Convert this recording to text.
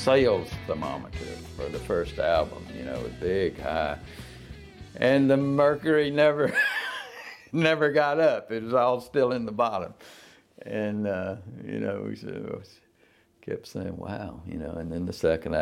sales thermometer for the first album, you know, with big high. And the mercury never never got up. It was all still in the bottom. And, you know, we kept saying, wow, you know, and then the second